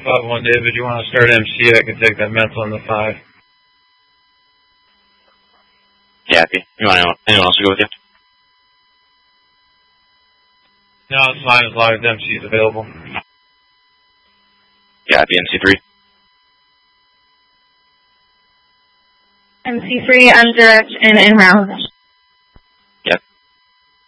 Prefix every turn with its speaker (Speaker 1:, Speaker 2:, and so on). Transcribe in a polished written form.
Speaker 1: 5-1, David. You want to start MC? I can take that mental on the 5.
Speaker 2: Yeah, happy. You want anyone else to go with you?
Speaker 1: No, it's fine as long as MC is available.
Speaker 2: Yeah, happy. MC3.
Speaker 3: MC3 on direct and in round.